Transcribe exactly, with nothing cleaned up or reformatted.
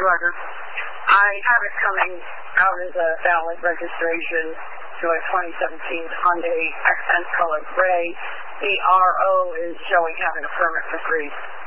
Roger. I have it coming out as a valid registration to a twenty seventeen Hyundai Accent Color Gray. The R O is showing having a permit for three.